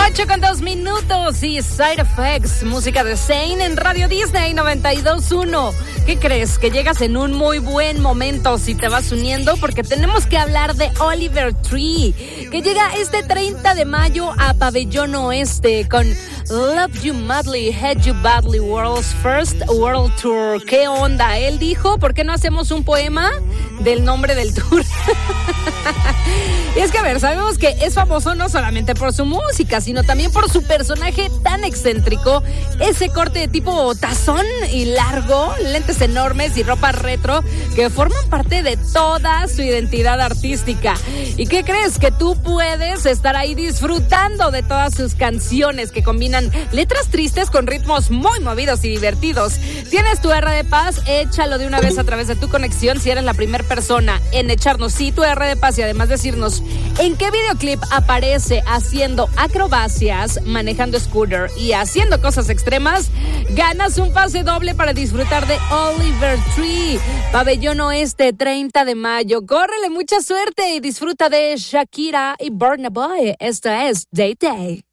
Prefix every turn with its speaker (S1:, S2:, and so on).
S1: 8:02 y Side Effects, música de Zayn en Radio Disney 92.1. ¿Qué crees? Que llegas en un muy buen momento si te vas uniendo, porque tenemos que hablar de Oliver Tree, que llega este 30 de mayo a Pabellón Oeste con Love You Madly, Hate You Badly, World's First World Tour. ¿Qué onda? Él dijo, ¿por qué no hacemos un poema del nombre del tour? Y es que, a ver, sabemos que es famoso no solamente por su música, sino también por su personaje tan excéntrico, ese corte de tipo tazón y largo, lentes enormes y ropa retro que forman parte de toda su identidad artística. ¿Y qué crees? Que tú puedes estar ahí disfrutando de todas sus canciones que combinan letras tristes con ritmos muy movidos y divertidos. Tienes tu R de Paz, échalo de una vez a través de tu conexión si eres la primera persona en echarnos tu R de Paz y además decirnos en qué videoclip aparece haciendo acrobacias, manejando scooter y haciendo cosas extremas. Ganas un pase doble para disfrutar de Oliver Tree, Pabellón Oeste, 30 de mayo. Córrele, mucha suerte y disfruta de Shakira y Burna Boy. Esto es Day Day.